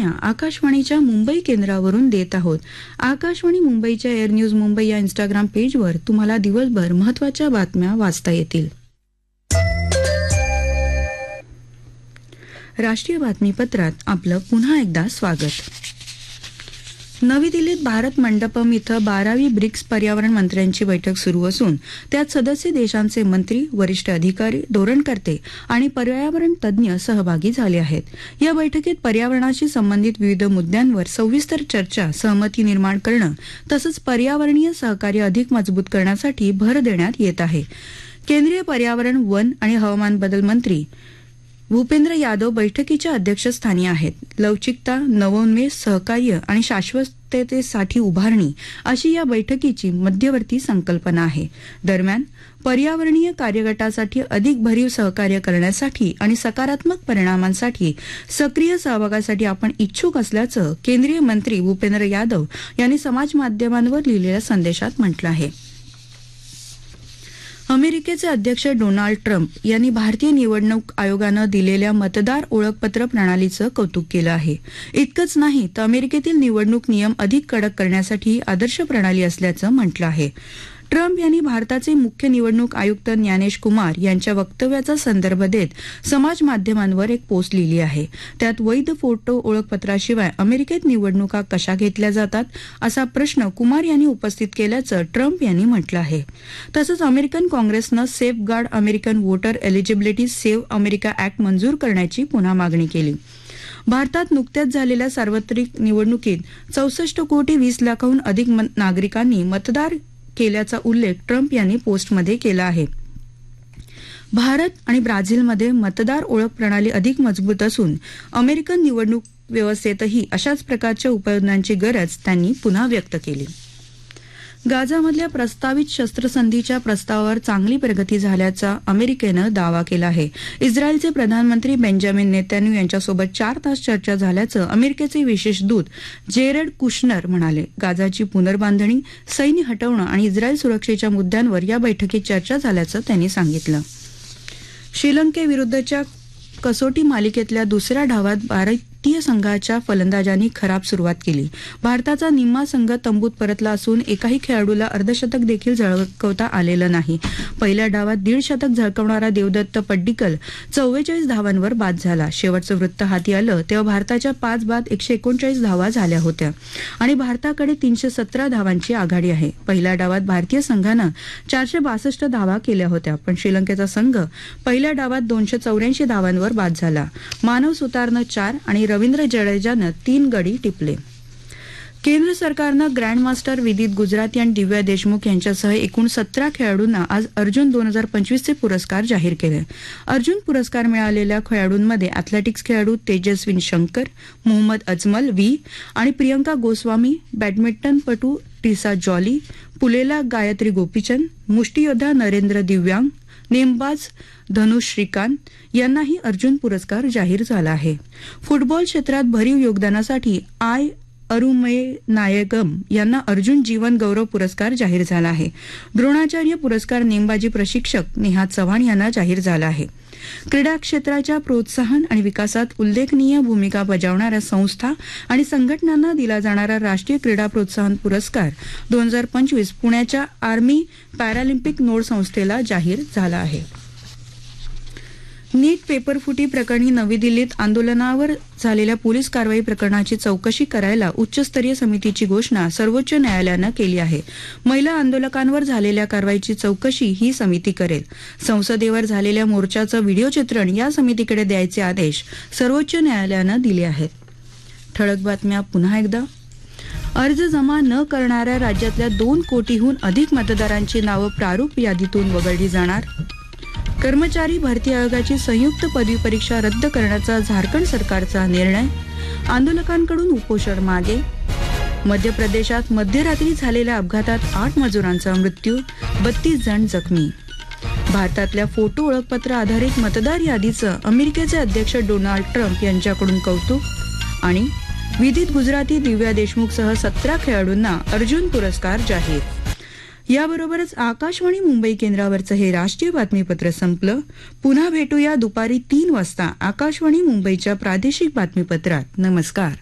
बातम्या आकाशवाणीच्या मुंबई केंद्रावरून देत आहोत. आकाशवाणी मुंबईच्या एअर न्यूज मुंबई या इंस्टाग्राम पेजवर तुम्हाला दिवसभर महत्त्वाच्या बातम्या वाचता येतील. राष्ट्रीय बातमीपत्रात आपलं पुन्हा एकदा स्वागत. नवी दिल्लीत भारत मंडपम इथं 12वी ब्रिक्स पर्यावरण मंत्र्यांची बैठक सुरू असून त्यात सदस्य देशांचे मंत्री, वरिष्ठ अधिकारी, धोरणकर्ते आणि पर्यावरण तज्ज्ञ सहभागी झाले आहेत. या बैठकीत पर्यावरणाशी संबंधित विविध मुद्द्यांवर सविस्तर चर्चा, सहमती निर्माण करणं तसंच पर्यावरणीय सहकार्य अधिक मजबूत करण्यासाठी भर देण्यात येत आहे. केंद्रीय पर्यावरण, वन आणि हवामान बदल मंत्री भूपेंद्र यादव बैठकीच्या अध्यक्षस्थानी आहेत. लवचिकता, नवोन्मेष, सहकार्य आणि शाश्वततेसाठी उभारणी अशी या बैठकीची मध्यवर्ती संकल्पना आहे. दरम्यान पर्यावरणीय कार्यगटासाठी अधिक भरीव सहकार्य करण्यासाठी आणि सकारात्मक परिणामांसाठी सक्रिय सहभागासाठी आपण इच्छुक असल्याचं केंद्रीय मंत्री भूपेंद्र यादव यांनी समाज माध्यमांवर लिहिलेल्या संदेशात म्हटलं आहे. अमेरिकेचे अध्यक्ष डोनाल्ड ट्रम्प यांनी भारतीय निवडणूक आयोगानं दिलेल्या मतदार ओळखपत्र प्रणालीचं कौतुक केलं आहे. इतकंच नाही तर अमेरिकेतील निवडणूक नियम अधिक कडक करण्यासाठी आदर्श प्रणाली असल्याचं म्हटलं आहे. ट्रम्प यांनी भारताचे मुख्य निवडणूक आयुक्त ज्ञानेश कुमार यांच्या वक्तव्याचा संदर्भ देत समाज माध्यमांवर एक पोस्ट लिहिली आहे. त्यात वैध फोटो ओळखपत्राशिवाय अमेरिकेत निवडणुका कशा घेतल्या जातात असा प्रश्न कुमार यांनी उपस्थित केल्याचं ट्रम्प यांनी म्हटलं आहे. तसंच अमेरिकन काँग्रेसनं safe guard American voter eligibility save America act मंजूर करण्याची पुन्हा मागणी केली. भारतात नुकत्याच झालेल्या सार्वत्रिक निवडणुकीत 64 कोटी 20 लाखाहून अधिक नागरिकांनी मतदार केल्याचा उल्लेख ट्रम्प यांनी पोस्टमध्ये केला आहे. भारत आणि ब्राझीलमध्ये मतदार ओळख प्रणाली अधिक मजबूत असून अमेरिकन निवडणूक व्यवस्थेतही अशाच प्रकारच्या उपाययोजनांची गरज त्यांनी पुन्हा व्यक्त केली. गाझामधल्या प्रस्तावित शस्त्रसंधीच्या प्रस्तावावर चांगली प्रगती झाल्याचा अमेरिकेनं दावा केला आहे. इस्रायलचे प्रधानमंत्री बेंजामिन नेतान्याहू यांच्यासोबत 4 तास चर्चा झाल्याचं अमेरिकेचे विशेष दूत जेरेड कुशनर म्हणाले. गाझाची पुनर्बांधणी, सैन्य हटवणं आणि इस्रायल सुरक्षेच्या मुद्द्यांवर या बैठकीत चर्चा झाल्याचं त्यांनी सांगितलं. श्रीलंकेविरुद्धच्या कसोटी मालिकेतल्या दुसऱ्या डावात भारतीय संघाच्या फलंदाजांनी खराब सुरुवात केली. भारताचा निम्मा संघ तंबूत परतला असून एकाही खेळाडूला अर्धशतक देखील झळकवता आलेलं नाही. पहिल्या डावात 1.5 शतक झळकवणारा देवदत्त पड्डीकल 44 धावांवर बाद झाला. शेवटचं वृत्त हाती आलं तेव्हा भारताच्या 5 बाद 139 धावा झाल्या होत्या आणि भारताकडे 317 धावांची आघाडी आहे. पहिल्या डावात भारतीय संघानं 462 धावा केल्या होत्या, पण श्रीलंकेचा संघ पहिल्या डावात 284 धावांवर बाद झाला. मानव सुतारनं 4 आणि रवींद्र जडेजानं 3 गडी टिपले. केंद्र सरकारनं ग्रँडमास्टर विदित गुजराती आणि दिव्या देशमुख यांच्यासह एकूण 17 खेळाडूंना आज अर्जुन 2025चे पुरस्कार जाहीर केले. अर्जुन पुरस्कार मिळालेल्या खेळाडूंमध्ये अॅथलेटिक्स खेळाडू तेजस्विन शंकर, मोहम्मद अजमल व्ही आणि प्रियंका गोस्वामी, बॅडमिंटनपटू टिसा जॉली, पुलेला गायत्री गोपीचंद, मुष्टियोद्धा नरेंद्र दिव्यांग, नेमबाज धनुष श्रीकांत यांनाही अर्जुन पुरस्कार जाहीर झाला आहे. फुटबॉल क्षेत्रात भरीव योगदानासाठी अरुमनायगम यांना अर्जुन जीवन गौरव पुरस्कार जाहीर झाला आहे. द्रोणाचार्य पुरस्कार नेमबाजी प्रशिक्षक नेहा चव्हाण यांना जाहीर झाला आहे. क्रीडा क्षेत्राच्या प्रोत्साहन आणि विकासात उल्लेखनीय भूमिका बजावणाऱ्या संस्था आणि संघटनांना दिला जाणारा राष्ट्रीय क्रीडा प्रोत्साहन पुरस्कार 2025 पुण्याच्या आर्मी पॅरालिम्पिक नोड संस्थेला जाहीर झाला आहे. नीट पेपरफुटी प्रकरणी नवी दिल्लीत आंदोलनावर झालेल्या पोलीस कारवाई प्रकरणाची चौकशी करायला उच्चस्तरीय समितीची घोषणा सर्वोच्च न्यायालयानं केली आहे. महिला आंदोलकांवर झालेल्या कारवाईची चौकशी ही समिती करेल. संसदेवर झालेल्या मोर्चाचं व्हिडिओ चित्रण या समितीकडे द्यायचे आदेश सर्वोच्च न्यायालयानं दिले आहेत. ठळक बातम्या पुन्हा एकदा. अर्ज जमा न करणाऱ्या राज्यातल्या 2 कोटीहून अधिक मतदारांची नावं प्रारूप यादीतून वगळली जाणार. कर्मचारी भरती आयोगाची संयुक्त पदवी परीक्षा रद्द करण्याचा झारखंड सरकारचा निर्णय. आंदोलकांकडून उपोषण मागे. मध्य प्रदेशात मध्यरात्री झालेल्या अपघातात 8 मजुरांचा मृत्यू, 32 जण जखमी. भारतातल्या फोटो ओळखपत्र आधारित मतदार यादीचं अमेरिकेचे अध्यक्ष डोनाल्ड ट्रम्प यांच्याकडून कौतुक. आणि विदित गुजराती, दिव्या देशमुखसह 17 खेळाडूंना अर्जुन पुरस्कार जाहीर. याबरोबरच आकाशवाणी मुंबई केंद्रावरचं हे राष्ट्रीय बातमीपत्र संपलं. पुन्हा भेटूया दुपारी 3 वाजता आकाशवाणी मुंबईच्या प्रादेशिक बातमीपत्रात. नमस्कार.